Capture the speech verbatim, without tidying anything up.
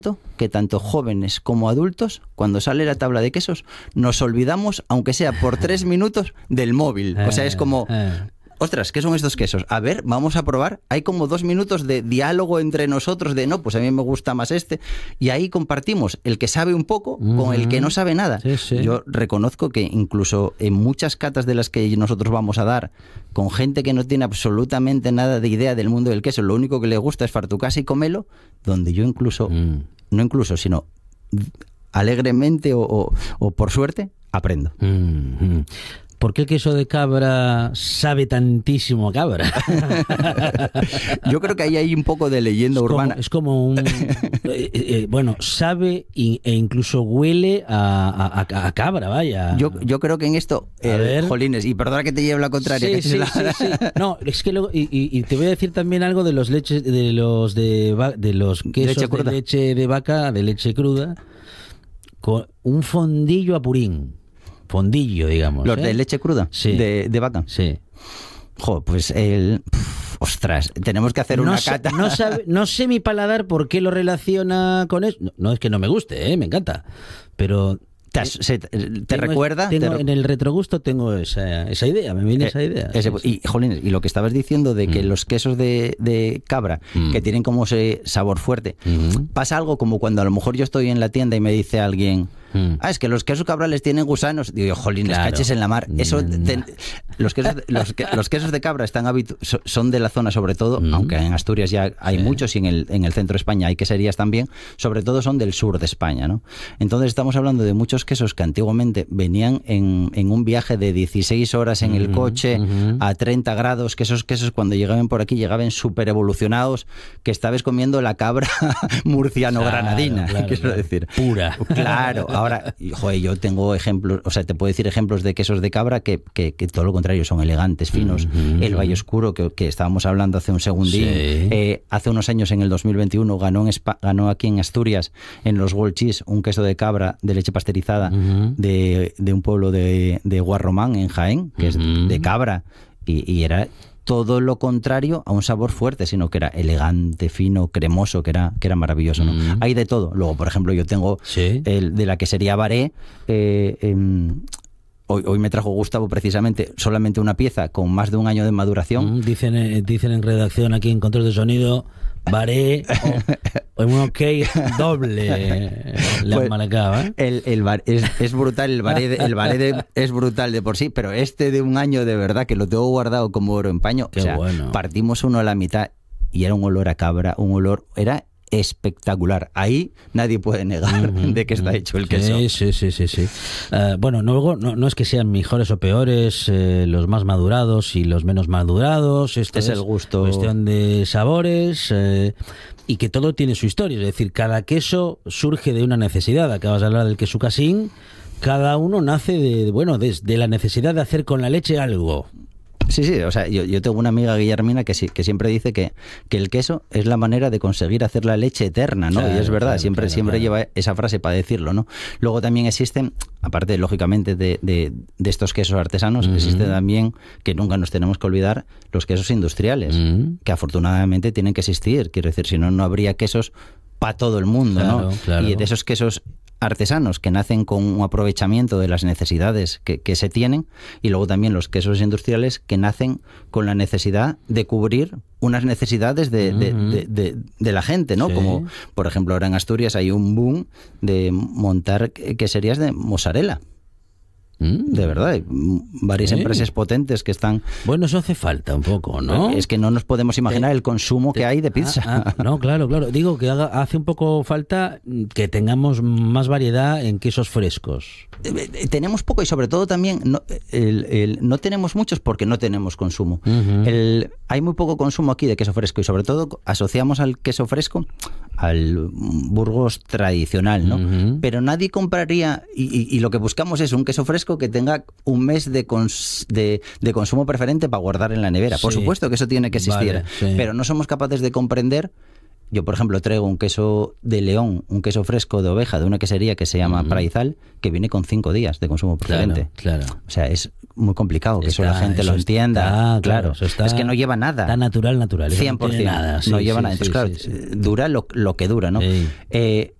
que tanto jóvenes como adultos, cuando sale la tabla de quesos, nos olvidamos, aunque sea por tres minutos, del móvil. O sea, es como... Ostras, ¿qué son estos quesos? A ver, vamos a probar. Hay como dos minutos de diálogo entre nosotros de no, pues a mí me gusta más este. Y ahí compartimos el que sabe un poco uh-huh. con el que no sabe nada. Sí, sí. Yo reconozco que incluso en muchas catas de las que nosotros vamos a dar, con gente que no tiene absolutamente nada de idea del mundo del queso, lo único que le gusta es fartucarse y comerlo, donde yo incluso, mm. no incluso, sino alegremente o, o, o por suerte, aprendo. Mm-hmm. ¿Por qué el queso de cabra sabe tantísimo a cabra? Yo creo que ahí hay un poco de leyenda es urbana. Como, es como un... Eh, eh, bueno, sabe y, e incluso huele a, a, a cabra, vaya. Yo, yo creo que en esto, eh, jolines, y perdona que te lleve la contraria. Sí, que sí, la... sí, sí. No, es que luego... Y, y, y te voy a decir también algo de los leches, de los de, de los quesos leche de leche de vaca, de leche cruda, con un fondillo a purín. Fondillo, digamos. ¿Los ¿eh? de leche cruda? Sí. ¿De, de vaca? Sí. Jo, pues el... Pff, ostras, tenemos que hacer no una sé, cata. No, sabe, no sé mi paladar por qué lo relaciona con eso. No, no es que no me guste, ¿eh? Me encanta. Pero... ¿Te, se, te tengo, recuerda? Tengo, te... En el retrogusto tengo esa, esa idea, me viene eh, esa idea. Ese, y, jolines, y lo que estabas diciendo de que mm. los quesos de, de cabra, mm. que tienen como ese sabor fuerte, mm. pasa algo como cuando a lo mejor yo estoy en la tienda y me dice alguien... Mm. Ah, es que los quesos cabrales tienen gusanos. Digo, jolines, claro. Caches en la mar. Eso, mm. te, los, quesos, los, los quesos de cabra están habitu- son de la zona sobre todo, mm. aunque en Asturias ya hay sí. muchos y en el, en el centro de España hay queserías también, sobre todo son del sur de España, ¿no? Entonces estamos hablando de muchos quesos que antiguamente venían en, en un viaje de dieciséis horas en mm. el coche mm-hmm. a treinta grados, que esos quesos cuando llegaban por aquí llegaban súper evolucionados, que estabas comiendo la cabra murciano-granadina, claro, claro, quiero claro. decir. Pura. Claro. Ahora, joder, yo tengo ejemplos, o sea, te puedo decir ejemplos de quesos de cabra que, que, que todo lo contrario, son elegantes, finos. Mm-hmm. El Valle Oscuro, que, que estábamos hablando hace un segundín, sí. eh, hace unos años, en el dos mil veintiuno, ganó, en Spa, ganó aquí en Asturias, en los World Cheese, un queso de cabra de leche pasteurizada mm-hmm. de, de un pueblo de, de Guarromán, en Jaén, que mm-hmm. es de cabra, y, y era... todo lo contrario a un sabor fuerte, sino que era elegante, fino, cremoso, que era, que era maravilloso, ¿no? Mm. Hay de todo. Luego, por ejemplo, yo tengo ¿sí? el de la quesería Baré. Eh, eh, hoy, hoy me trajo Gustavo precisamente solamente una pieza con más de un año de maduración. Mm, dicen, eh, dicen en redacción aquí en control de sonido, Baré o, o un ok doble la pues, malacaba, ¿eh? El, el bar, es, es brutal, el baré, de, el baré de, es brutal de por sí, pero este de un año de verdad que lo tengo guardado como oro en paño. Qué o sea, bueno. Partimos uno a la mitad y era un olor a cabra, un olor, era espectacular. Ahí nadie puede negar uh-huh, de que está hecho el queso. Sí, sí, sí, sí, sí. Uh, bueno, luego no, no es que sean mejores o peores eh, los más madurados y los menos madurados. Esto es, es el gusto. Cuestión de sabores eh, y que todo tiene su historia. Es decir, cada queso surge de una necesidad. Acabas de hablar del queso casín. Cada uno nace de, bueno, de, de la necesidad de hacer con la leche algo. Sí, sí, o sea, yo, yo tengo una amiga, Guillermina, que sí, que siempre dice que, que el queso es la manera de conseguir hacer la leche eterna, ¿no? Claro, y es verdad, claro, siempre, claro, siempre claro. lleva esa frase para decirlo, ¿no? Luego también existen, aparte, lógicamente, de, de, de estos quesos artesanos, uh-huh. existe también, que nunca nos tenemos que olvidar, los quesos industriales, uh-huh. que afortunadamente tienen que existir. Quiero decir, si no, no habría quesos para todo el mundo, claro, ¿no? Claro. Y de esos quesos artesanos que nacen con un aprovechamiento de las necesidades que, que se tienen, y luego también los quesos industriales que nacen con la necesidad de cubrir unas necesidades de, uh-huh. de, de, de, de la gente, ¿no? Sí. Como, por ejemplo, ahora en Asturias hay un boom de montar queserías de mozzarella. De verdad, hay varias sí. empresas potentes que están... Bueno, eso hace falta un poco, ¿no? Es que no nos podemos imaginar te, el consumo te, que hay de pizza. Ah, ah, no, claro, claro. Digo que haga, hace un poco falta que tengamos más variedad en quesos frescos. Tenemos poco y sobre todo también no, el, el, no tenemos muchos porque no tenemos consumo. Uh-huh. El, hay muy poco consumo aquí de queso fresco y sobre todo asociamos al queso fresco al Burgos tradicional, ¿no? Uh-huh. Pero nadie compraría, y, y, y lo que buscamos es un queso fresco que tenga un mes de, cons, de, de consumo preferente para guardar en la nevera. Sí. Por supuesto que eso tiene que existir, vale, sí. pero no somos capaces de comprender. Yo, por ejemplo, traigo un queso de León, un queso fresco de oveja de una quesería que se llama uh-huh. Praizal, que viene con cinco días de consumo preferente. Claro, claro. O sea, es muy complicado que está, eso la gente eso lo entienda. Está, claro, claro. Eso está, es que no lleva nada. Está natural, natural. cien por ciento. No, nada, sí, no lleva sí, nada. Entonces, sí, claro, sí, sí. dura lo, lo que dura, ¿no? Sí. Eh,